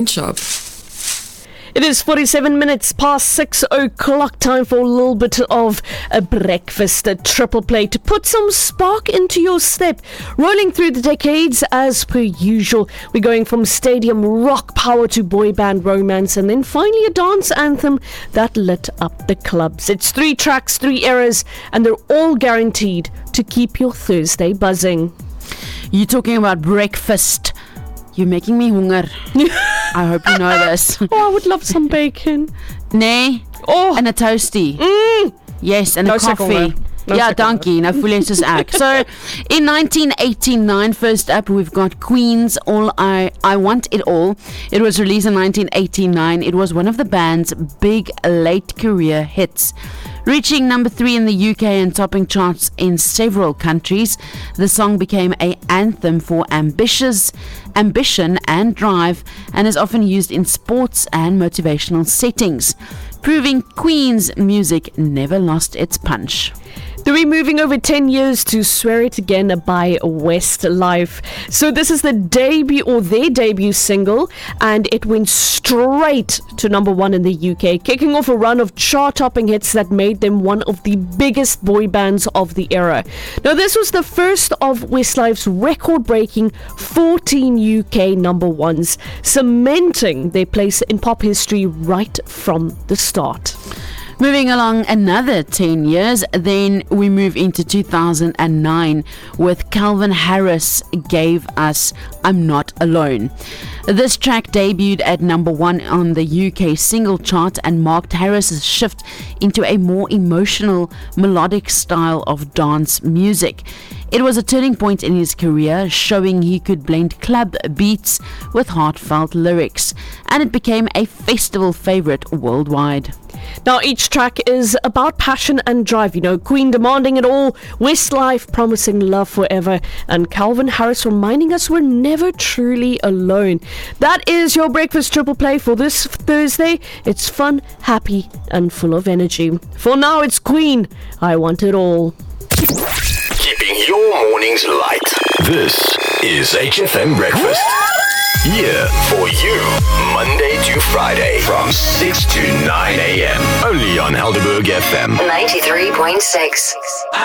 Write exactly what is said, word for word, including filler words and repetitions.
Shop. It is forty-seven minutes past six o'clock. Time for a little bit of a breakfast, a triple play to put some spark into your step. Rolling through the decades as per usual. We're going from stadium rock power to boy band romance, and then finally a dance anthem that lit up the clubs. It's three tracks, three eras, and they're all guaranteed to keep your Thursday buzzing. You're talking about breakfast. You're making me hunger. I hope you know this. Oh, I would love some bacon. Nee. Oh. And a toasty. Mm. Yes, and No a coffee. No Ja, second. dankie. Nou voel jy soos ek. So, in nineteen eighty-nine, first up, we've got Queen's All I I Want It All. It was released in nineteen eighty-nine. It was one of the band's big late career hits. Reaching number three in the U K and topping charts in several countries, the song became an anthem for ambitious, ambition and drive, and is often used in sports and motivational settings, proving Queen's music never lost its punch. We're moving over ten years to Swear It Again by Westlife. So this is the debut or their debut single, and it went straight to number one in the U K, kicking off a run of chart-topping hits that made them one of the biggest boy bands of the era. Now this was the first of Westlife's record-breaking fourteen U K number ones, cementing their place in pop history right from the start. Moving along another ten years, then we move into two thousand nine with Calvin Harris gave us I'm Not Alone. This track debuted at number one on the U K single chart and marked Harris's shift into a more emotional, melodic style of dance music. It was a turning point in his career, showing he could blend club beats with heartfelt lyrics, and it became a festival favorite worldwide. Now each track is about passion and drive, you know, Queen demanding it all, Westlife promising love forever, and Calvin Harris reminding us we're never truly alone. That is your breakfast triple play for this Thursday. It's fun, happy and full of energy. For now it's Queen, I Want It All. Keeping your mornings light. This is H F M Breakfast. Here for you, Monday to Friday from six to nine a.m. Only on Helderberg F M ninety-three point six.